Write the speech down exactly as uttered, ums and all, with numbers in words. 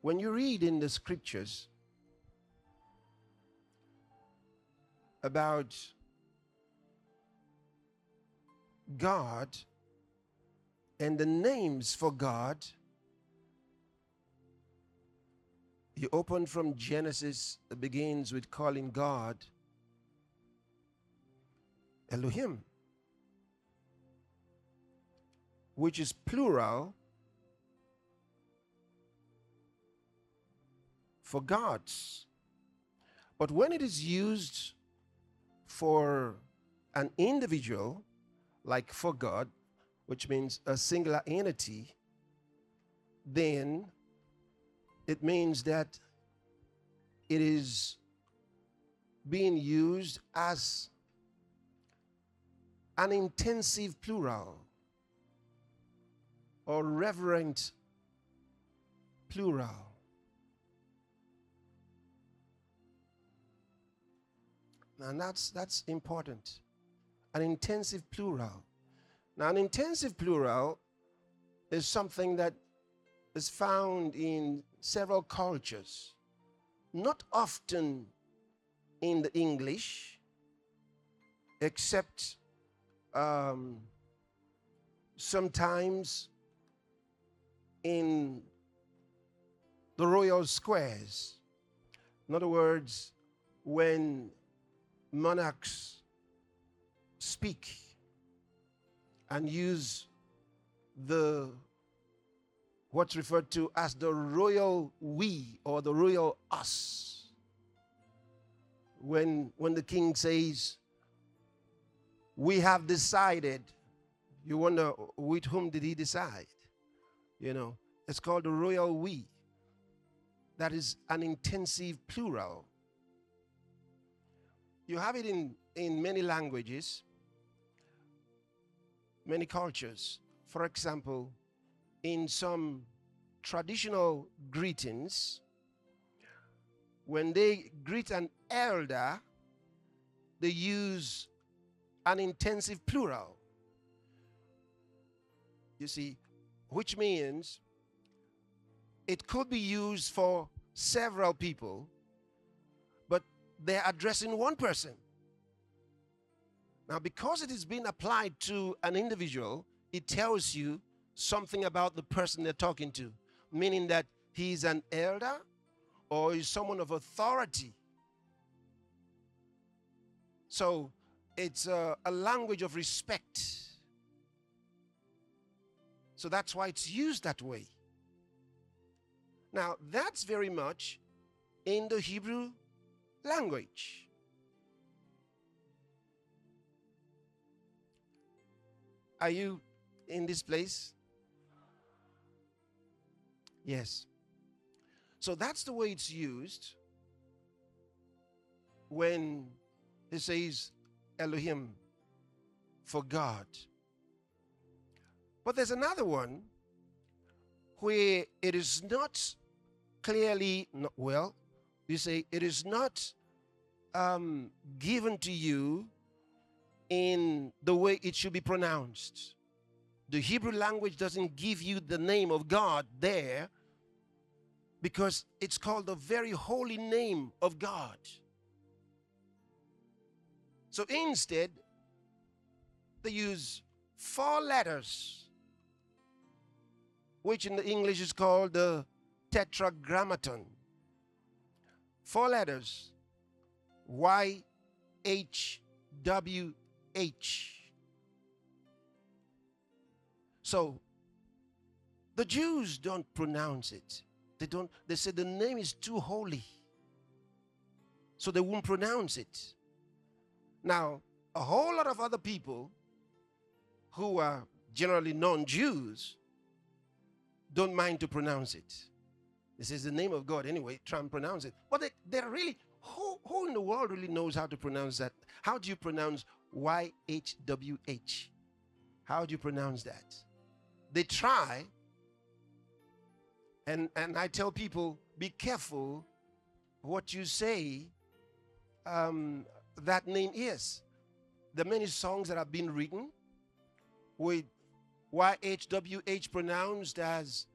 when you read in the scriptures about God and the names for God, you open from Genesis, it begins with calling God Elohim, which is plural for gods. But when it is used for an individual, like for God, which means a singular entity, then it means that it is being used as an intensive plural or reverent plural. And that's that's important. An intensive plural. Now, an intensive plural is something that is found in several cultures, not often in the English, except um, sometimes in the royal squares. In other words, when monarchs speak and use the what's referred to as the royal we or the royal us. When, when the king says, "We have decided," you wonder, with whom did he decide? You know, it's called the royal we. That is an intensive plural. You have it in, in many languages, many cultures. For example, in some traditional greetings, when they greet an elder, they use an intensive plural. You see, which means it could be used for several people, but they're addressing one person. Now, because it is being applied to an individual, it tells you something about the person they're talking to, meaning that he's an elder or is someone of authority. So it's a, a language of respect. So that's why it's used that way. Now, that's very much in the Hebrew language. Are you in this place? Yes. So that's the way it's used when it says Elohim for God. But there's another one where it is not clearly, not, well, you say it is not um, given to you in the way it should be pronounced. The Hebrew language doesn't give you the name of God there because it's called the very holy name of God. So instead, they use four letters, which in the English is called the tetragrammaton. Four letters, Y H W H. So the Jews don't pronounce it. They don't, they say the name is too holy. So they won't pronounce it. Now, a whole lot of other people who are generally non-Jews don't mind to pronounce it. This is the name of God anyway, try and pronounce it. But they, they're really, who, who in the world really knows how to pronounce that? How do you pronounce Y H W H? How do you pronounce that? They try, and, and I tell people, be careful what you say um, that name is. There are many songs that have been written with Y H W H pronounced as